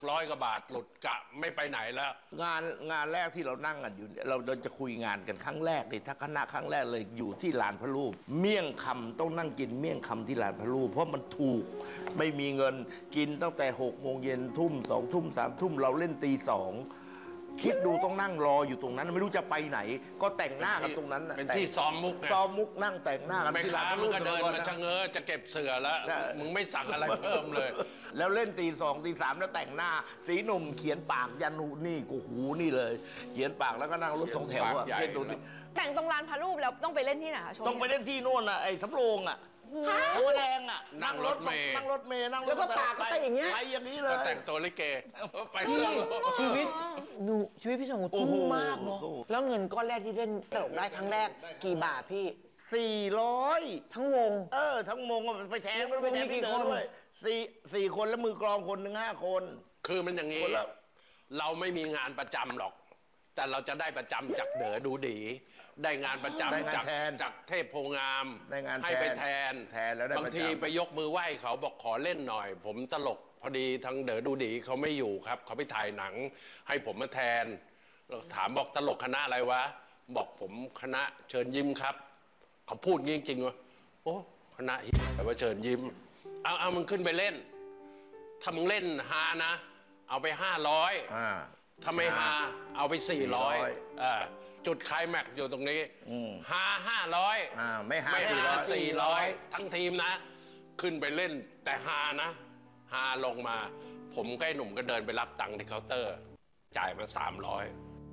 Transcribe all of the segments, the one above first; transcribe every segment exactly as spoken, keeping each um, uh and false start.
ร้อยกว่าบาทหลุดกะไม่ไปไหนแล้วงานงานแรกที่เรานั่งกันอยู่เราเราจะคุยงานกันครั้งแรกเลยถ้าคณะครั้งแรกเลยอยู่ที่ลานพระรูปเมี่ยงคำต้องนั่งกินเมี่ยงคำที่ลานพระรูปเพราะมันถูกไม่มีเงินกินตั้งแต่หกโมงเย็นทุ่มสองทุ่มสามทุ่มเราเล่นตีสองคิดดูต้องนั่งรออยู่ตรงนั้นไม่รู้จะไปไหนก็แต่งหน้ากันตรงนั้นเป็นที่ซ้อมมุกไงซ้อมมุกนั่งแต่งหน้ากันที่ร้านมึงก็เดินมาชะเง้อจะเก็บเสือแล้วมึงไม่สั่งอะไรเพิ่มเลยแล้วเล่นตีสองตีสามแล้วแต่งหน้าสีหนุ่มเขียนปากยันหูนี่กูหูนี่เลยเขียนปากแล้วก็นั่งรถสองแถวอ่ะเช่นดูนี่แต่งตรงลานพระรูปแล้วต้องไปเล่นที่ไหนคะต้องไปเล่นที่โน่นอ่ะไอ้สำโรงอ่ะโอ้แรงอ่ะนั่งรถเมย์นั่งรถเมย์นั่งรถแล้วก็ปากก็ไปอย่างเงี้ยไปอย่างนี้เลยแต่งตัวลิเกไปเสื้อชีวิตหนูชีวิตพี่ชงจู้มากเนาะแล้วเงินก้อนแรกที่เล่นตลกได้ครั้งแรกกี่บาทพี่สี่ร้อยทั้งวงเออทั้งวงไปแทงไปแทงกี่คนด้วยสี่สี่คนแล้วมือกลองคนหนึ่งห้าคนคือมันอย่างนี้เราไม่มีงานประจำหรอกแต่เราจะได้ประจำจากเด๋อดูดีได้งานประจำจากจากเทพโพงามให้ไปแทนแทนแล้วบางทีไปยกมือไหว้เขาบอกขอเล่นหน่อยผมตลกพอดีทางเด๋อดูดีเขาไม่อยู่ครับเขาไปถ่ายหนังให้ผมมาแทนถามบอกตลกคณะอะไรวะบอกผมคณะเชิญยิ้มครับเขาพูดจริงๆวะโอ้คณะแต่ว่าเชิญยิ้มเอาเอามึงขึ้นไปเล่นถ้ามึงเล่นฮานะเอาไปห้าร้อยถ้าไม่ฮาเอาไปสี่ร้อยจุดคลายแม็กอยู่ตรงนี้ฮาห้าร้อยไม่ฮาสี่ร้อยทั้งทีมนะขึ้นไปเล่นแต่ฮานะฮาลงมาผมกับไอ้หนุ่มก็เดินไปรับตังค์ที่เคาน์เตอร์จ่ายมาสามร้อย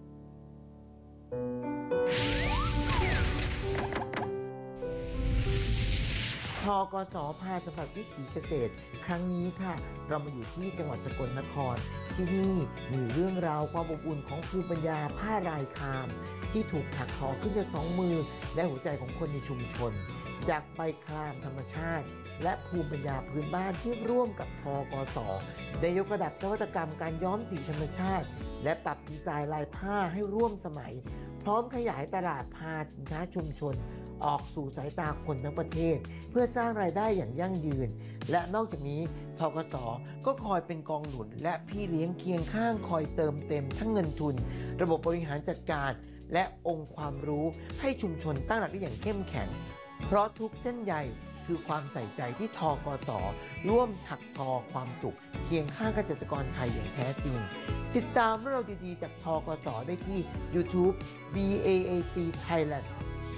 ทกส.พาสัมผัสวิถีเกษตรครั้งนี้ค่ะเรามาอยู่ที่จังหวัดสกลนครที่นี่มีเรื่องราวความอบอุ่นของภูมิปัญญาผ้ารายคามที่ถูกถักทอขึ้นจากสองมือและหัวใจของคนในชุมชนจากใบคลามธรรมชาติและภูมิปัญญาพื้นบ้านที่ร่วมกับทกส.ได้ยกระดับนวัตกรรมการย้อมสีธรรมชาติและปรับดีไซน์ลายผ้าให้ร่วมสมัยพร้อมขยายตลาดผ้าสินค้าชุมชนออกสู่สายตาคนทั้งประเทศเพื่อสร้างรายได้อย่างยั่งยืนและนอกจากนี้ทกส.ก็คอยเป็นกองหนุนและพี่เลี้ยงเคียงข้างคอยเติมเต็มทั้งเงินทุนระบบบริหารจัดการและองค์ความรู้ให้ชุมชนตั้งหลักได้อย่างเข้มแข็งเพราะทุกเส้นใยคือความใส่ใจที่ทกส.ร่วมถักทอความสุขเคียงข้างเกษตรกรไทยอย่างแท้จริงติดตามเรื่องราวดีๆจากทกส.ได้ที่ YouTube บี เอ เอ ซี Thailand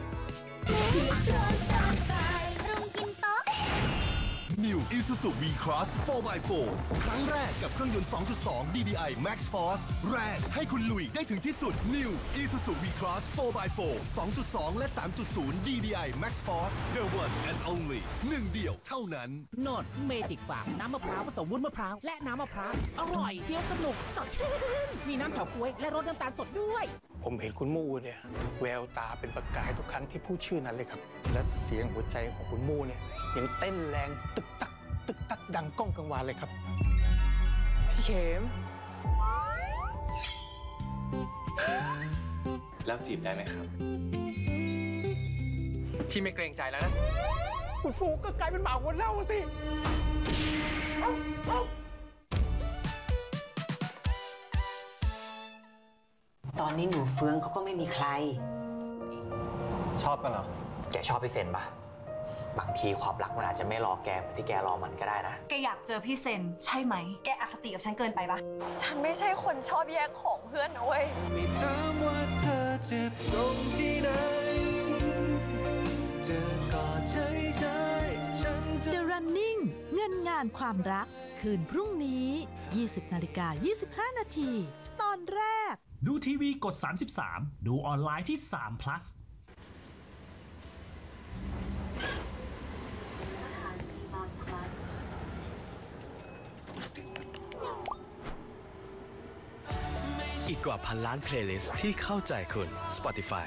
New Isuzu V-Cross โฟร์ บาย โฟร์ ครั้งแรกกับเครื่องยนต์ สองจุดสอง ดี ดี ไอ Max Force แรงให้คุณลุยได้ถึงที่สุด New Isuzu V-Cross โฟร์ บาย โฟร์ สองจุดสอง และ สามจุดศูนย์ ดี ดี ไอ Max Force The One and Only หนึ่งเดียวเท่านั้นโนดเมจิกฟาร์มน้ำมะพร้าวผสมวุ้นมะพร้าวและน้ำมะพร้าวอร่อยเคี้ยวสนุกสดชื่นมีน้ำเฉาก๊วยและรสน้ำตาลสดด้วยผมเห็นคุณมู่เนี่ยแววตาเป็นประกายทุกครั้งที่พูดชื่อนั้นเลยครับและเสียงหัวใจของคุณมู่เนี่ยยังเต้นแรงตึกตักตึกตักดังก้องกังวานเลยครับพี่เข็มแล้วจีบได้ไหมครับพี่ไม่เกรงใจแล้วนะคุณฟูก็กลายเป็นหมาหัวเน่าสิตอนนี้หนูเฟืองเขาก็ไม่มีใครชอบกันเหรอแกชอบพี่เซนปะบางทีความรักมันอาจจะไม่รอแกเหมือนที่แกรอมันก็ได้นะแกอยากเจอพี่เซนใช่ไหมแกอคติกับฉันเกินไปปะฉันไม่ใช่คนชอบแย่งของเพื่อนนะเว้ยไม่ถามว่าเธอเจ็บตรงที่ไหนเจอกอดใช่ใช่ฉัน The Running เงินงานความรักคืนพรุ่งนี้ ยี่สิบนาฬิกายี่สิบห้านาทีตอนแรกดูทีวีกดสามสิบสามดูออนไลน์ที่สาม plus อีกกว่าพันล้านเพลย์ลิสต์ที่เข้าใจคุณ Spotify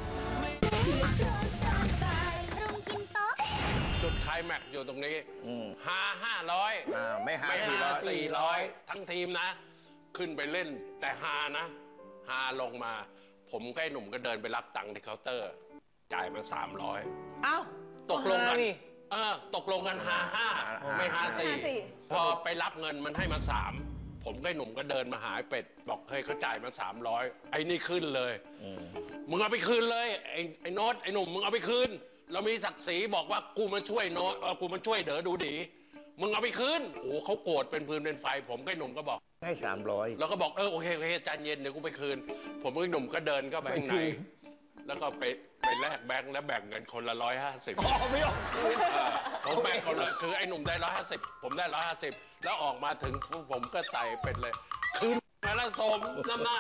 จุดคลายแม็กอยู่ตรงนี้ฮาห้าร้อยไม่ฮาสี่ร้อยทั้งทีมนะขึ้นไปเล่นแต่ฮานะฮาลงมาผมกับไอ้หนุ่มก็เดินไปรับตังค์ที่เคาน์เตอร์จ่ายมาสามร้อยเอ้าตกลงกันเออตกลงกันฮาห้าไม่ฮาสี่พอไปรับเงินมันให้มาสามผผมกับหนุ่มก็เดินมาหาเป็ดบอกเฮ้ยเขาจ่ายมาสามร้อยไอ้นี่ขึ้นเลยมึงเอาไปคืนเลยไอ้ไอ้โน้ตไอ้หนุ่มมึงเอาไปคืนเรามีศักดิ์ศรีบอกว่ากูมาช่วยโน้ตกูมาช่วยเด๋อดูดีมึงเอาไปคืนโอ้เขาโกรธเป็นฟืนเป็นไฟผมกับหนุ่มก็บอกให้สามร้อยแล้วก็บอกเออโอเคโอเคใจเย็นเดี๋ยวกูไปคืนผมกับหนุ่มก็เดินเข้าไปข้างในแล้วก็ไปไปแลกแบงค์แล้วแบ่งเงินคนละร้อยห้าสิบอ๋อไม่ออกผมแบ่งคนละคือไอ้หนุ่มได้ร้อยห้าสิบผมได้ร้อยห้าสิบแล้วออกมาถึงผมก็ใส่เป็นเลยคืนมาแล้วสมน้ำหน้า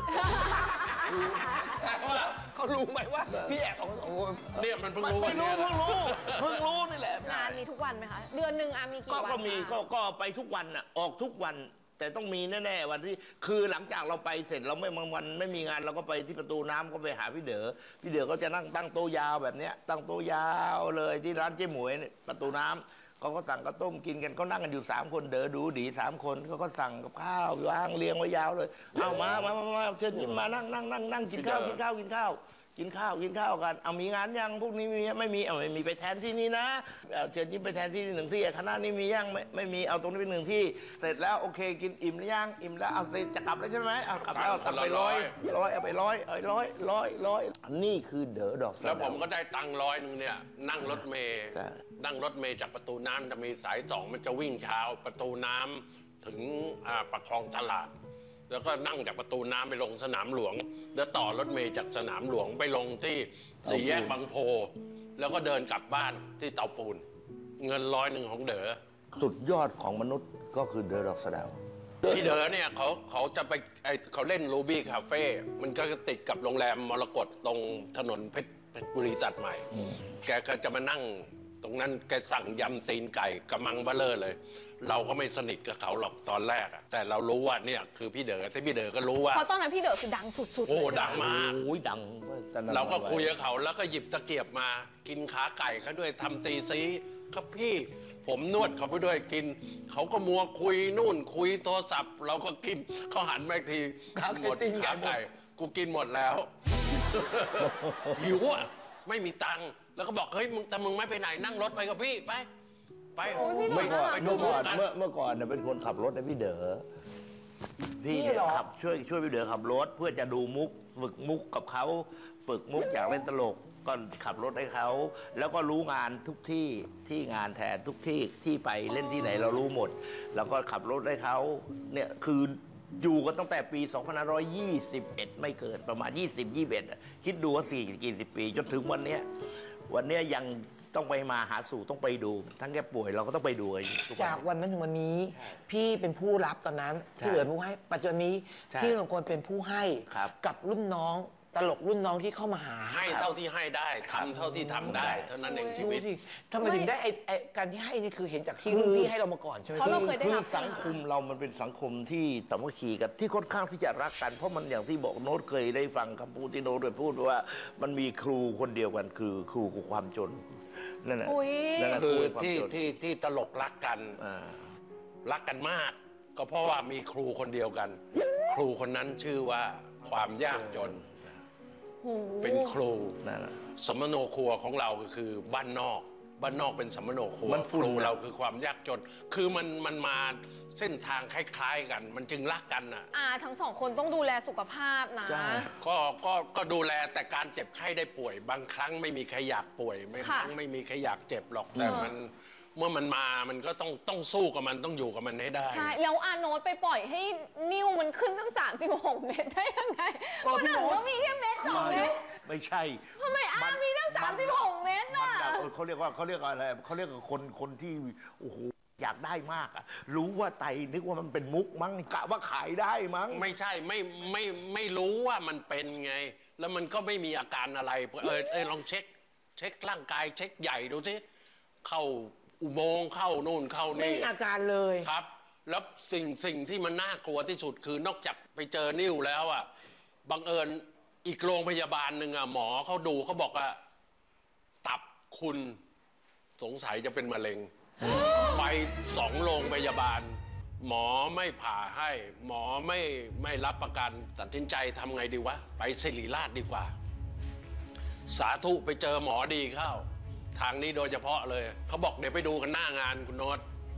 เขารู้ไหมว่าพี่แอบของโอ้เนี่ยมันเพิ่งรู้วันนี้เพิ่งรู้เพิ่งรู้นี่แหละงานมีทุกวันไหมคะเดือนหนึ่งอามีกี่วันก็มีก็ก็ไปทุกวันอ่ะออกทุกวันแต่ต้องมีแน่ๆวันที่คือหลังจากเราไปเสร็จเราไม่บางวันไม่มีงานเราก็ไปที่ประตูน้ำก็ไปหาพี่เด๋อพี่เด๋อก็จะนั่งตั้งโต๊ะยาวแบบเนี้ยตั้งโต๊ะยาวเลยที่ร้านเจ๊หมวยประตูน้ำเขาก็สั่งข้าวต้มกินกันก็นั่งกันอยู่สามคนเด๋อดูดีสามคนเขาก็สั่งกับข้าววางเรียงไว้ยาวเลยเอามามามาเชิญยิ้มมานั่งนั่งนั่งนั่งกินข้าวกินข้าวกินข้าวกินข้าวกินข้าวกันเอามีงานยังพวกนี้มีไม่มีเอาไม่มีไปแทนที่นี่นะเชิญยิ้มไปแทนที่หนึ่งที่คณะนี้มียังไม่ไม่มีเอาตรงนี้เป็นหนึ่งที่เสร็จแล้วโอเคกินอิ่มหรือยังอิ่มแล้วเอาเสร็จจะกลับแล้วใช่ไหมเอากลับแล้วกลับไปร้อยร้อยเอาไปร้อยเอาร้อยร้อยร้อยนี่คือเด๋อดอกแล้วผมก็ได้ตังค์ร้อยหนึ่งเนี่ยนั่งรถเมย์นั่งรถเมย์จากประตูน้ำจะมีสายสองมันจะวิ่งเช้าประตูน้ำถึงประคลองตลาดแล้วก็นั่งจากประตูน้ำไปลงสนามหลวงแล้วต่อรถเมล์จากสนามหลวงไปลงที่สี่แยกบางโพแล้วก็เดินกลับบ้านที่เตาปูนเงินร้อยหนึ่งของเด๋อสุดยอดของมนุษย์ก็คือเด๋อดอกสะเดาพี่เด๋อเนี่ยเขาเขาจะไปไอเขาเล่นรูบี้คาเฟ่มันก็ติดกับโรงแรมมรกตตรงถนนเพชรบุรีตัดใหม่แกก็จะมานั่งตรงนั้นแกสั่งยำตีนไก่กระมังเบลเลอร์เลยเราก็ไม่สนิทกับเขาหรอกตอนแรกอะแต่เรารู้ว่าเนี่ยคือพี่เด๋อแต่พี่เด๋อก็รู้ว่าเพราะตอนนั้นพี่เด๋อคือดังสุดๆโอ้ดังมากโอ้ยดังเราก็คุยกับเขาแล้วก็หยิบตะเกียบมากินขาไก่เขาด้วยทำตีซีครับพี่ผมนวดเขาไปด้วยกินเขาก็มัวคุยนู่นคุยโทรศัพท์เราก็กินเขาหันมาอีกทีหมดขาไก่กูกินหมดแล้วหิวอ่ะไม่มีตังค์แล้วก็บอกเฮ้ยมึงแต่มึงไม่ไปไหนนั่งรถไปกับพี่ไปไปเมื่อก่อนเมื่อก่อนเมื่อเมื่อก่อนเนี่ยเป็นคนขับรถนะพี่เด๋อพี่เนี่ยขับช่วยช่วยพี่เด๋อขับรถเพื่อจะดูมุกฝึกมุกกับเขาฝึกมุกอยากเล่นตลกก็ขับรถให้เขาแล้วก็รู้งานทุกที่ที่งานแทนทุกที่ที่ไปเล่นที่ไหนเรารู้หมดแล้วก็ขับรถให้เขาเนี่ยคืออยู่กันตั้งแต่ปีสองพันห้าร้อยยี่สิบเอ็ดไม่เกินประมาณยี่สิบ ยี่สิบเอ็ดคิดดูว่าสี่กี่สิบปีจนถึงวันนี้วันนี้ยังต้องไปมาหาสู่ต้องไปดูทั้งแกป่วยเราก็ต้องไปดูจากวันนั้นถึงวันนี้พี่เป็นผู้รับตอนนั้นพี่เหลือผู้ให้ปัจจุบันนี้พี่สองคนเป็นผู้ให้กับรุ่นน้องตลกรุ่นน้องที่เข้ามาหาให้เท่าที่ให้ได้ทำเท่าที่ทำได้เท่านั้นเองชีวิตทำไมถึงได้ไอ้การที่ให้นี่คือเห็นจากที่รุ่นพี่ให้เรามาก่อนใช่ไหมเพราะเราเคยได้รับสังคมเรามันเป็นสังคมที่สามัคคีกันที่ค่อนข้างที่จะรักกันเพราะมันอย่างที่บอกโน้ตเคยได้ฟังคำพูดที่โน้ตเคยพูดว่ามันมีครูคนเดียวกันคือครูกับความจนนั่นแหละคือที่ที่ที่ตลกรักกันรักกันมากก็เพราะว่ามีครูคนเดียวกันครูคนนั้นชื่อว่าความยากจนเป็นครูสมโนครัวของเราก็คือบ้านนอกบ้านนอกเป็นสมโนครัวครูเราคือความยากจนคือมันมันมาเส้นทางคล้ายๆกันมันจึงรักกันอ่ะอ่าทั้งสองคนต้องดูแลสุขภาพนะก็ก็ก็ดูแลแต่การเจ็บไข้ได้ป่วยบางครั้งไม่มีใครอยากป่วยไม่ครั้งไม่มีใครอยากเจ็บหรอกแต่มันเมื่อมันมามันก็ต้องต้องสู้กับมันต้องอยู่กับมันให้ได้ใช่แล้วอาโนตไปปล่อยให้นิ้วมันขึ้นตั้งสามสิบหกเมตรได้ยังไงคนอื่นก็มีแค่เมตรสองเมตรไม่ใช่ทำไมอามีตั้งสามสิบหกเมตรน่ะเขาเรียกว่าเขาเรียกอะไรเขาเรียกว่าคนคนที่โอ้โหอยากได้มากอ่ะรู้ว่าไตนึกว่ามันเป็นมุกมั้งกะว่าขายได้มั้งไม่ใช่ไม่ไม่ไม่รู้ว่ามันเป็นไงแล้วมันก็ไม่มีอาการอะไรเออเออลองเช็คเช็คร่างกายเช็คใหญ่ดูสิเข้าอุโมงค์เข้านู่นเข้านี่ไม่มีอาการเลยครับแล้วสิ่งสิ่งที่มันน่ากลัวที่สุดคือนอกจากไปเจอนิ้วแล้วอ่ะบังเอิญอีกโรงพยาบาลหนึ่งอ่ะหมอเขาดูเขาบอกว่าตับคุณสงสัยจะเป็นมะเร็งไปสองโรงพยาบาลหมอไม่ผ่าให้หมอไม่ไม่รับประกันตัดสินใจทำไงดีวะไปศิริราชดีกว่าสาธุไปเจอหมอดีเข้าทางนี้โดยเฉพาะเลยเขาบอกเดี๋ยวไปดูกันหน้างานคุณโน้ต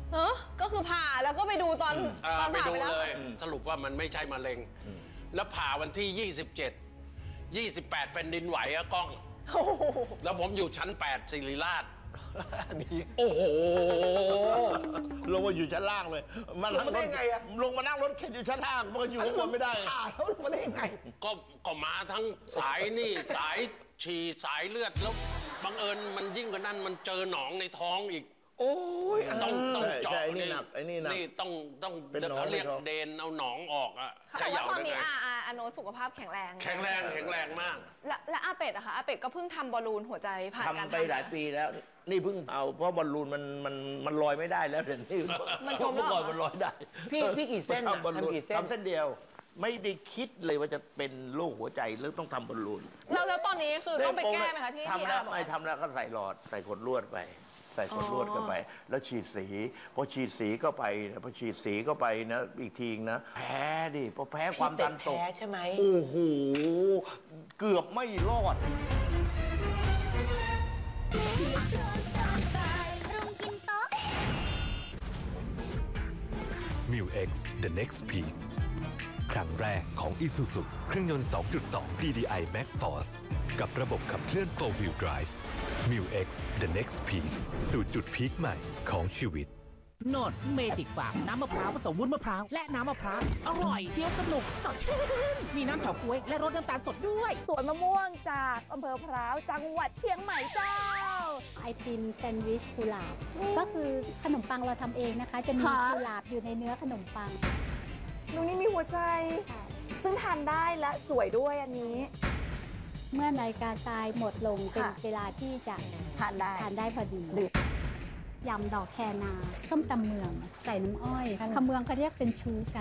เออก็คือผ่าแล้วก็ไปดูตอนอ่าตอนไปผ่าดูไปแล้วเลย สรุปว่ามันไม่ใช่มะเร็ง แล้วผ่าวันที่ ยี่สิบเจ็ด ยี่สิบแปดเป็นดินไหวอะกล้อง แล้วผมอยู่ชั้น แปดศิริราชโอ้โหลงมาอยู่ชั้นล่างเลยมานั่งรถลงมานั่งรถเข็นอยู่ชั้นล่างมันก็อยู่ข้างบนไม่ได้ผ่าแล้วลงมาได้ยังไงก็ก็มาทั้งสายนี่ สายฉี่สายเลือดแล้วบังเอิญมันยิ่งกว่านั้นมันเจอหนองในท้องอีกโอ้ยต้องต้องใช่เจาะใช่ไอ้นี่หนักไอ้นี่หนักนี่ต้องต้องเป็นหนองเขาเรียกในท้องเดนเอาหนองออกอะเขาบอกว่าตอนนี้เขย่าอาได้ไงอาอาโนตสุขภาพแข็งแรงแข็งแรงแข็งแรงมากและและอาเป็ดอะคะอาเป็ดก็เพิ่งทำบอลลูนหัวใจผ่านการทำไปหลายปีแล้ว นี่เพิ่งเอาเพราะบอลลูนมันมันมันลอยไม่ได้แล้วเดี๋ยวนี้มันจมแล้วเมื่อเหรก่ออนมันลอยได้พี่พี่กี่เส้นอะทำบอลลูนทำกี่เส้นทำเส้นเดียว ไม่ได้คิดเลยว่าจะเป็นโรคหัวใจหรือต้องทำบอลลูนแล้วแล้วตอนนี้คือต้องไปแก้ไหมคะที่ทำที่แล้อาว บอกไม่ทำแล้วก็ใส่หลอดใส่ขดลวดไป ใส่ขดลวดเข้าไป แล้วฉีดสีพอฉีดสีเข้าไปนะพอฉีดสีเข้าไปนะอีกทีนะแพ้ดิพอแพ้ความดันตกแพ้ใช่ไหมโอ้โหเกือบไม่รอดมิว X The Next Peak ครั้งแรกของ Isuzu เครื่องยนต์ สองจุดสอง ดี ดี ไอ Max Force กับระบบขับเคลื่อน โฟร์ Wheel Drive มิว X The Next Peak สู่จุดพีคใหม่ของชีวิตโนดเมจิกฟาร์มน้ำมะพร้าวผสมวุ้นมะพร้าวและน้ำมะพร้าวอร่อยเคี้ยวสนุกสดชื่นมีน้ำเฉาก๊วยและรสน้ำตาลสดด้วยสวนมะม่วงจากอำเภอพร้าวจังหวัดเชียงใหม่เจ้าไอติมแซนด์วิชกุหลาบ ก็คือขนมปังเราทำเองนะคะ จะมีค่ะกุหลาบอยู่ในเนื้อขนมปังตรงนี้มีหัวใจ ซึ่งทานได้และสวยด้วยอันนี้เมื่อนาฬิกาทรายหมดลงเป็นค่ะเวลาที่จะทานได้ทานได้พอดียำดอกแคนา ส้มตำเมือง ใส่น้ำอ้อยคำเมืองเขาเรียกเป็นชูกัน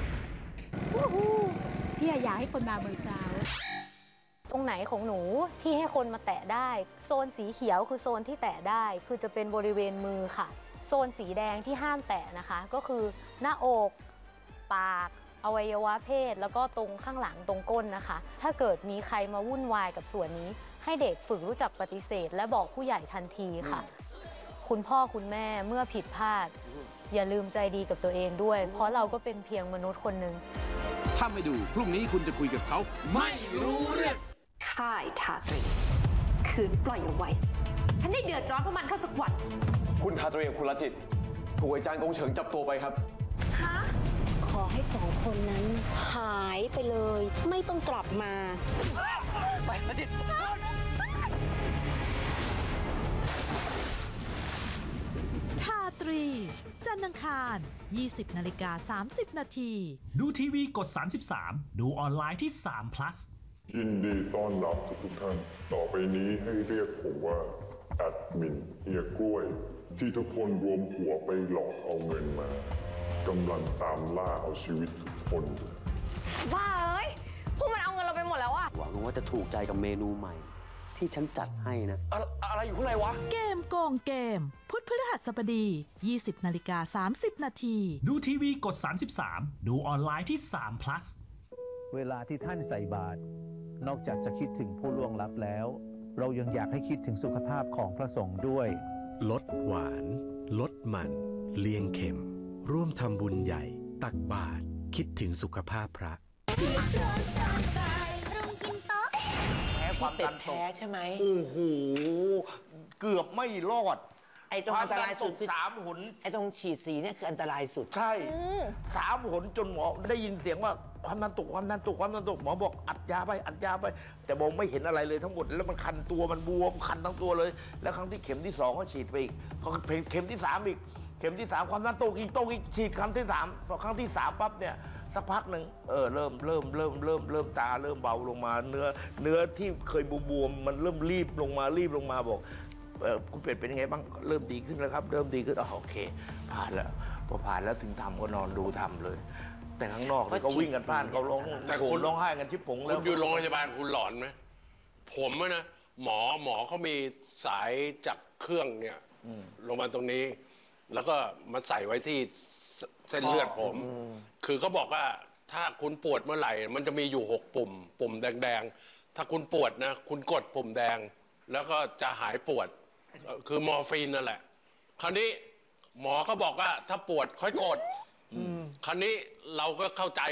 ที่อยากให้คนมาเมืองพร้าวตรงไหนของหนูที่ให้คนมาแตะได้ โซนสีเขียวคือโซนที่แตะได้ คือจะเป็นบริเวณมือค่ะ โซนสีแดงที่ห้ามแตะนะคะ ก็คือหน้าอก ปากอวัยวะเพศแล้วก็ตรงข้างหลังตรงก้นนะคะ ถ้าเกิดมีใครมาวุ่นวายกับส่วนนี้ ให้เด็กฝึกรู้จักปฏิเสธ และบอกผู้ใหญ่ทันทีค่ะ คุณพ่อคุณแม่เมื่อผิดพลาด อย่าลืมใจดีกับตัวเองด้วย เพราะเราก็เป็นเพียงมนุษย์คนหนึ่งถ้าไม่ดูพรุ่งนี้คุณจะคุยกับเขาไม่รู้เรื่องค่ายทาตรีคืนปล่อยเอาไว้ ฉันได้เดือดร้อนเพราะมันเข้าสักวันคุณทาตรีกับคุณละจิตถูกอาจารย์กงเฉิงจับตัวไปครับฮะขอให้สองคนนั้นหายไปเลย ไม่ต้องกลับมาไปละจิตทาตรี จันทร์อังคาร ยี่สิบนาฬิกาสามสิบนาทีดูทีวีกด สามสิบสาม ดูออนไลน์ที่ สาม plus ยินดีต้อนรับทุกท่าน ต่อไปนี้ให้เรียกผมว่าแอดมินเฮียกล้วย ที่ทุกคนรวมหัวไปหลอกเอาเงินมากำลังตามล่าเอาชีวิตทุกคนบ้าเอ้ย พวกมันเอาเงินเราไปหมดแล้วอะหวังว่าจะถูกใจกับเมนูใหม่ ที่ฉันจัดให้นะอะอะไรอยู่ข้างในวะเกมโกงเกม พุธพฤหัสบดี ยี่สิบนาฬิกาสามสิบนาทีดูทีวีกด สามสิบสาม ดูออนไลน์ที่ สาม plus เวลาที่ท่านใส่บาตรนอกจากจะคิดถึงผู้ล่วงลับแล้ว เรายังอยากให้คิดถึงสุขภาพของพระสงฆ์ด้วยลดหวาน ลดมัน เลี่ยงเค็ม ร่วมทำบุญใหญ่ ตักบาตรคิดถึงสุขภาพพระแพ้ความดันตแพ้กใช่ไหมโอ้โหเกือบไม่รอดไอ้ตรงอันตรายสุดสามหนไอ้ตรงฉีดสีเนี่ยคืออันตรายสุดใช่สามหนจนหมอได้ยินเสียงว่าความดันตกความดันตกความดันตกหมอบอกอัดยาไปอัดยาไป แต่มองไม่เห็นอะไรเลยทั้งหมดแล้วมันคันตัวมันบวมคันทั้งตัวเลย แล้วครั้งที่เข็มที่สองก็ฉีดไปอีกพอเข็มที่สามอีกเข็มที่สามความดันตกอีกตกอีกฉีดครั้งที่สามพอครั้งที่สามปั๊บเนี่ยสักพักหนึ่งเออเริ่มเริ่มเริ่มเริ่มเริ่มตาเริ่มเบาลงมา เนื้อเนื้อที่เคยบวมๆมันเริ่มรีบลงมารีบลงมาบอกเออคุณเป็ดเป็นยังไงบ้างเริ่มดีขึ้นแล้วครับ เริ่มดีขึ้นอ๋อโอเค ผ่านแล้วพอผ่านแล้วถึงทำก็นอนดูทำเลย แต่ข้างนอกเนี่ยก็วิ่งกันพล่านเขาร้องแต่โหคุณร้องไห้กันชิบผงแล้คุวณอยู่โรงพยาบาลคุณหลอนไหมผมอะนะหมอหมอเขามีสายจากเครื่องเนี่ยลงมาตรงนี้ แล้วก็มาใส่ไว้ที่เส้นเลือดผม คือเขาบอกว่าถ้าคุณปวดเมื่อไหร่ มันจะมีอยู่หกปุ่ม ปุ่มแดงๆ ถ้าคุณปวดนะ คุณกดปุ่มแดง แล้วก็จะหายปวด คือมอร์ฟีนนั่นแหละ คราวนี้หมอเขาบอกว่าถ้าปวดค่อยกดคราวนี้เราก็เข้าใจ